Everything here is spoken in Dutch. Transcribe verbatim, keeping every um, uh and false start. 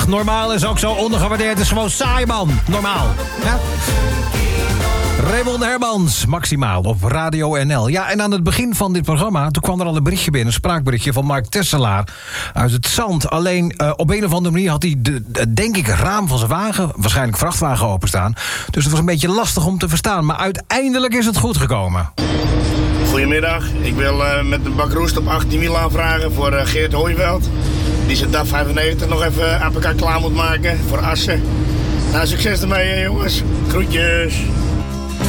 Ach, normaal is ook zo ondergewaardeerd. Het is gewoon saai, man. Normaal. Ja? Raymond Hermans, Maximaal op Radio N L. Ja, en aan het begin van dit programma, toen kwam er al een berichtje binnen... een spraakberichtje van Mark Tesselaar uit het Zand. Alleen uh, op een of andere manier had hij, de, de, denk ik, het raam van zijn wagen... waarschijnlijk vrachtwagen openstaan. Dus het was een beetje lastig om te verstaan. Maar uiteindelijk is het goed gekomen. Goedemiddag, ik wil uh, met een bak roest op achttien wiel aanvragen voor uh, Geert Hooiveld. Die zijn D A F vijfennegentig nog even aan elkaar klaar moet maken voor Assen. Nou, succes ermee, hè, jongens. Groetjes.